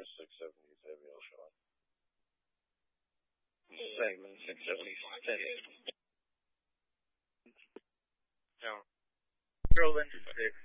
670 Samuel Shaw. Segment 670. No. 0 into 6.